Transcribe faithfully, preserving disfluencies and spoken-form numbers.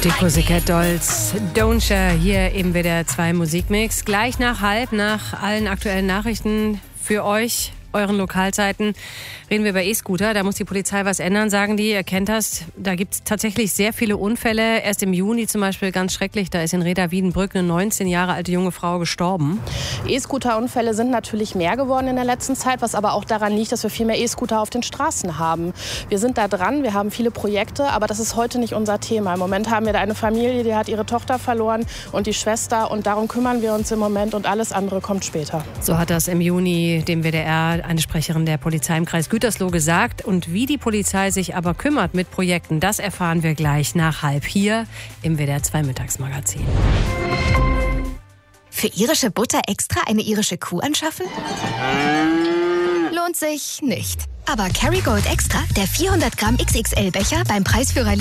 Die Pussycat Dolls, Don'tcha hier im W D R zwei Musikmix. Gleich nach halb, nach allen aktuellen Nachrichten für euch, euren Lokalzeiten, reden wir über E-Scooter. Da muss die Polizei was ändern, sagen die. Ihr kennt das. Da gibt es tatsächlich sehr viele Unfälle. Erst im Juni zum Beispiel, ganz schrecklich, da ist in Reda-Wiedenbrück eine neunzehn Jahre alte junge Frau gestorben. E-Scooter-Unfälle sind natürlich mehr geworden in der letzten Zeit, was aber auch daran liegt, dass wir viel mehr E-Scooter auf den Straßen haben. Wir sind da dran, wir haben viele Projekte, aber das ist heute nicht unser Thema. Im Moment haben wir da eine Familie, die hat ihre Tochter verloren und die Schwester, und darum kümmern wir uns im Moment, und alles andere kommt später. So hat das im Juni dem W D R eine Sprecherin der Polizei im Kreis Gütersloh gesagt. Und wie die Polizei sich aber kümmert mit Projekten, das erfahren wir gleich nach halb hier im W D R zwei Mittagsmagazin. Für irische Butter extra eine irische Kuh anschaffen? Lohnt sich nicht. Aber Kerrygold Extra, der vierhundert Gramm X X L Becher beim Preisführer